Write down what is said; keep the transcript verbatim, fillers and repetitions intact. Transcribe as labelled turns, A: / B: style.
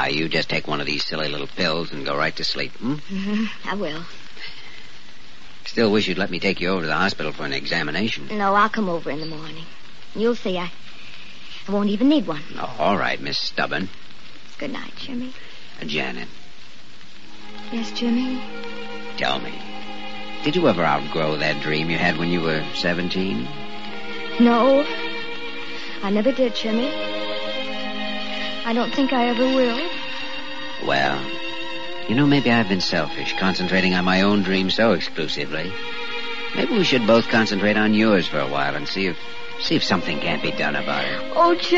A: Now, you just take one of these silly little pills and go right to sleep, hmm?
B: Mm-hmm. I will.
A: Still wish you'd let me take you over to the hospital for an examination.
B: No, I'll come over in the morning. You'll see, I, I won't even need one.
A: Oh, all right, Miss Stubborn.
B: Good night, Jimmy.
A: Uh, Janet.
B: Yes, Jimmy?
A: Tell me, did you ever outgrow that dream you had when you were seventeen?
B: No, I never did, Jimmy. I don't think I ever will.
A: Well, you know, maybe I've been selfish, concentrating on my own dream so exclusively. Maybe we should both concentrate on yours for a while and see if see if something can't be done about it.
B: Oh, Jimmy.